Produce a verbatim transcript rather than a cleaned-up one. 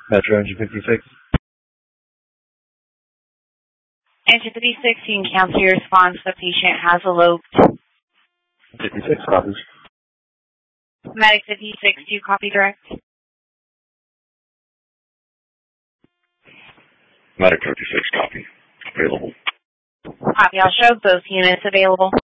Metro Engine fifty-six. Engine fifty-six, you can cancel your response. The patient has eloped. fifty-six copies. Medic fifty-six, do you copy direct? Medic fifty-six copy. Available. Copy, I'll show both units available.